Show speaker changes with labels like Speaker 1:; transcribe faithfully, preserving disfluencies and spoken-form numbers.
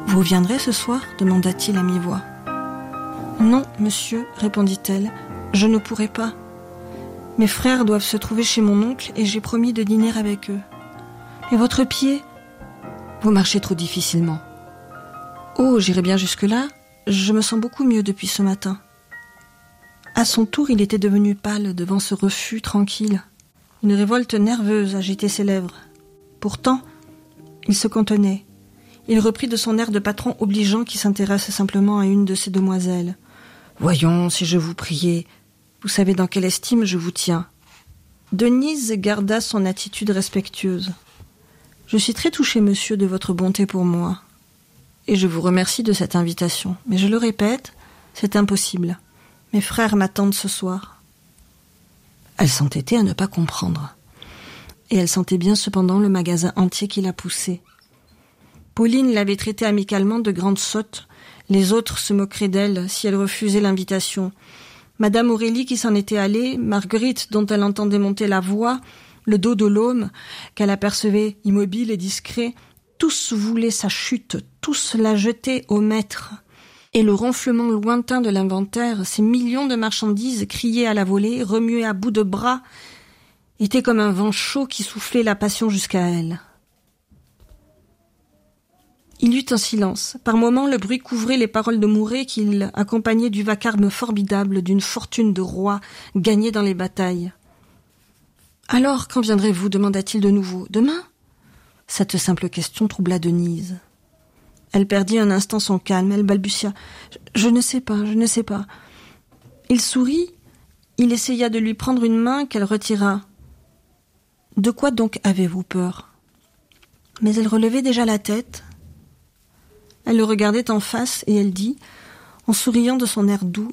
Speaker 1: Vous viendrez ce soir ? Demanda-t-il à mi-voix. Non, monsieur, répondit-elle, je ne pourrai pas. Mes frères doivent se trouver chez mon oncle et j'ai promis de dîner avec eux. Et votre pied ? Vous marchez trop difficilement. Oh, j'irai bien jusque-là. Je me sens beaucoup mieux depuis ce matin. À son tour, il était devenu pâle devant ce refus tranquille. Une révolte nerveuse agitait ses lèvres. Pourtant, il se contenait. Il reprit de son air de patron obligeant qui s'intéresse simplement à une de ses demoiselles. « Voyons, si je vous priais, vous savez dans quelle estime je vous tiens. » Denise garda son attitude respectueuse. « Je suis très touchée, monsieur, de votre bonté pour moi. Et je vous remercie de cette invitation. Mais je le répète, c'est impossible. Mes frères m'attendent ce soir. » Elle s'entêtait à ne pas comprendre. Et elle sentait bien cependant le magasin entier qui la poussait. Pauline l'avait traitée amicalement de grande sotte. Les autres se moqueraient d'elle si elle refusait l'invitation. Madame Aurélie qui s'en était allée, Marguerite dont elle entendait monter la voix, le dos de l'homme qu'elle apercevait immobile et discret, tous voulaient sa chute, tous la jeter au maître. Et le ronflement lointain de l'inventaire, ces millions de marchandises criées à la volée, remuées à bout de bras, était comme un vent chaud qui soufflait la passion jusqu'à elle. Il y eut un silence. Par moments, le bruit couvrait les paroles de Mouret qu'il accompagnait du vacarme formidable d'une fortune de roi gagnée dans les batailles. « Alors, quand viendrez-vous » demanda-t-il de nouveau. « Demain » Cette simple question troubla Denise. Elle perdit un instant son calme. Elle balbutia. « Je ne sais pas, je ne sais pas. » Il sourit. Il essaya de lui prendre une main qu'elle retira. « De quoi donc avez-vous peur ?» Mais elle relevait déjà la tête. Elle le regardait en face et elle dit, en souriant de son air doux,